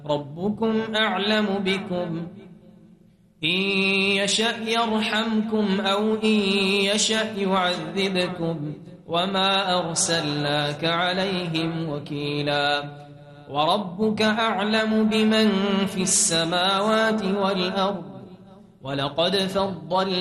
ربكم أعلم بكم إن يشأ يرحمكم أو إن يشأ يعذبكم وما أرسلناك عليهم وكيلا وربك أعلم بمن في السماوات والأرض ولقد فضلنا